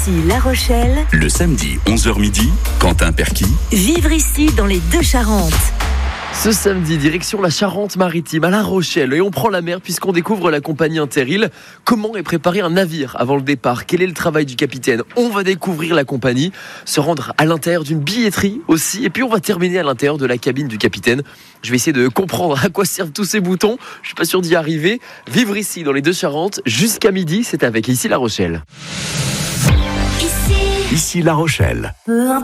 ici La Rochelle. Le samedi 11h midi, Quentin Perquis. Vivre ici dans les Deux-Charentes. Ce samedi, direction la Charente-Maritime, à La Rochelle. Et on prend la mer puisqu'on découvre la compagnie Interil. Comment est préparé un navire avant le départ? Quel est le travail du capitaine? On va découvrir la compagnie, se rendre à l'intérieur d'une billetterie aussi. Et puis on va terminer à l'intérieur de la cabine du capitaine. Je vais essayer de comprendre à quoi servent tous ces boutons. Je suis pas sûr d'y arriver. Vivre ici dans les Deux-Charentes jusqu'à midi, c'est avec Ici La Rochelle. Ici La Rochelle.